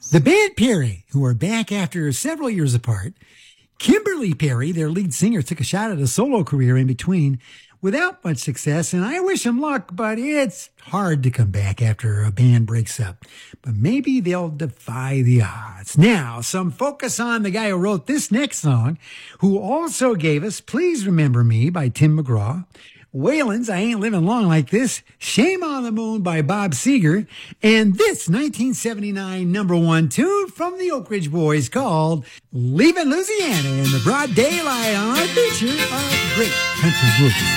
The band Perry, who are back after several years apart. Kimberly Perry, their lead singer, took a shot at a solo career in between without much success, and I wish them luck, but it's hard to come back after a band breaks up. But maybe they'll defy the odds. Now, some focus on the guy who wrote this next song, who also gave us Please Remember Me by Tim McGraw, Waylon's I Ain't Living Long Like This, Shame on the Moon by Bob Seger, and this 1979 number one tune from the Oak Ridge Boys called Leaving Louisiana in the Broad Daylight on our feature of Great Country Roots.